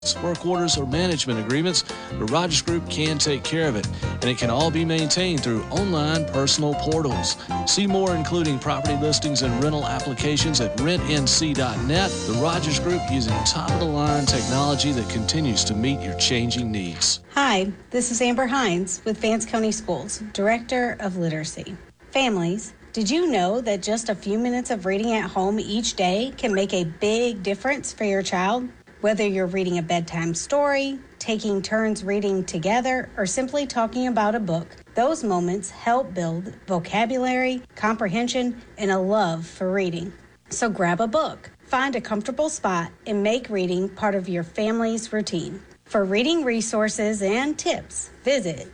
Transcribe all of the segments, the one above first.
work orders, or management agreements, the Rogers Group can take care of it, and it can all be maintained through online personal portals. See more, including property listings and rental applications at rentnc.net. The Rogers Group, using top-of-the-line technology that continues to meet your changing needs. Hi, this is Amber Hines with Vance County Schools, Director of Literacy. Families, did you know that just a few minutes of reading at home each day can make a big difference for your child? Whether you're reading a bedtime story, taking turns reading together, or simply talking about a book, those moments help build vocabulary, comprehension, and a love for reading. So grab a book, find a comfortable spot, and make reading part of your family's routine. For reading resources and tips, visit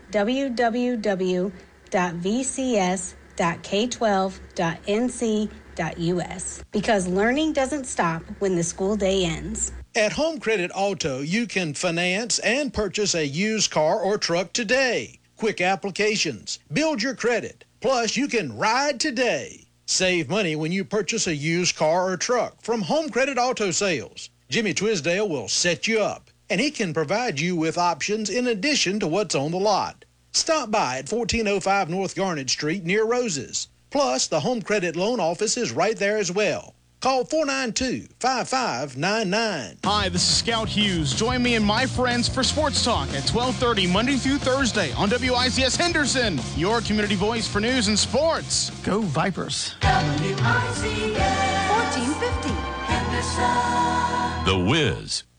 www.vcs.k12.nc.us, because learning doesn't stop when the school day ends. At Home Credit Auto, you can finance and purchase a used car or truck today. Quick applications, build your credit, plus you can ride today. Save money when you purchase a used car or truck from Home Credit Auto Sales. Jimmy Twisdale will set you up, and he can provide you with options in addition to what's on the lot. Stop by at 1405 North Garnet Street near Roses. Plus, the Home Credit Loan Office is right there as well. Call 492-5599. Hi, this is Scout Hughes. Join me and my friends for Sports Talk at 12:30 Monday through Thursday on WICS Henderson, your community voice for news and sports. Go Vipers. WICS 1450 Henderson. The Wiz.